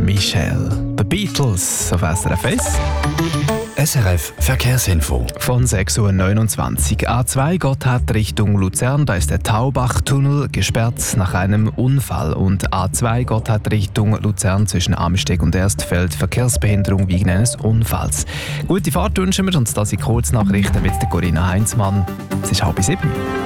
Michel. The Beatles auf SRF 1. SRF Verkehrsinfo. Von 6.29 Uhr. A2 Gotthard Richtung Luzern. Da ist der Taubach-Tunnel gesperrt nach einem Unfall. Und A2 Gotthard Richtung Luzern zwischen Amsteg und Erstfeld. Verkehrsbehinderung wegen eines Unfalls. Gute Fahrt wünschen wir und das sind Kurznachrichten mit der Corinna Heinzmann. Es ist 6:30.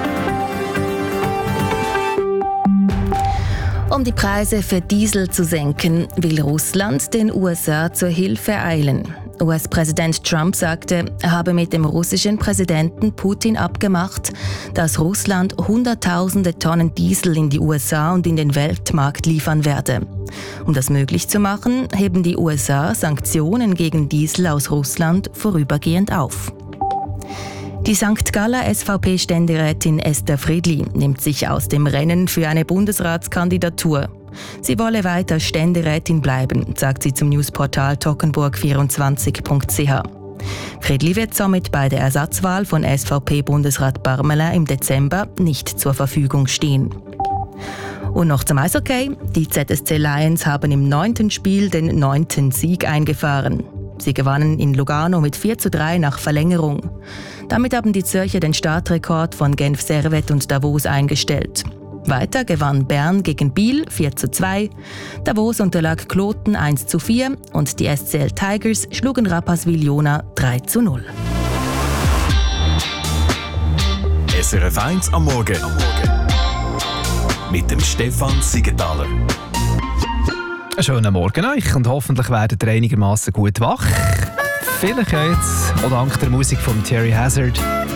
Um die Preise für Diesel zu senken, will Russland den USA zur Hilfe eilen. US-Präsident Trump sagte, er habe mit dem russischen Präsidenten Putin abgemacht, dass Russland Hunderttausende Tonnen Diesel in die USA und in den Weltmarkt liefern werde. Um das möglich zu machen, heben die USA Sanktionen gegen Diesel aus Russland vorübergehend auf. Die St. Galler SVP-Ständerätin Esther Friedli nimmt sich aus dem Rennen für eine Bundesratskandidatur. Sie wolle weiter Ständerätin bleiben, sagt sie zum Newsportal toggenburg24.ch. Friedli wird somit bei der Ersatzwahl von SVP-Bundesrat Barmelin im Dezember nicht zur Verfügung stehen. Und noch zum Eishockey. Die ZSC Lions haben im 9. Spiel den 9. Sieg eingefahren. Sie gewannen in Lugano mit 4:3 nach Verlängerung. Damit haben die Zürcher den Startrekord von Genf Servette und Davos eingestellt. Weiter gewann Bern gegen Biel 4:2, Davos unterlag Kloten 1:4 und die SCL Tigers schlugen Rapperswil-Jona 3:0. SRF 1 am Morgen. Mit dem Stefan Siegenthaler. Einen schönen Morgen euch und hoffentlich werdet ihr einigermaßen gut wach. Vielleicht jetzt, auch dank der Musik von Terry Hazard.